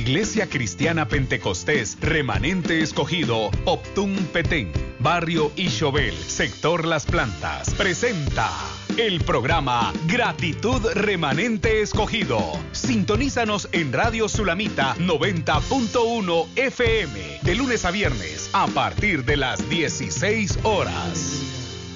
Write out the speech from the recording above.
Iglesia Cristiana Pentecostés, Remanente Escogido, Optum Petén, Barrio Ixobel, Sector Las Plantas, presenta el programa Gratitud Remanente Escogido. Sintonízanos en Radio Sulamita 90.1 FM, de lunes a viernes, a partir de las 16 horas.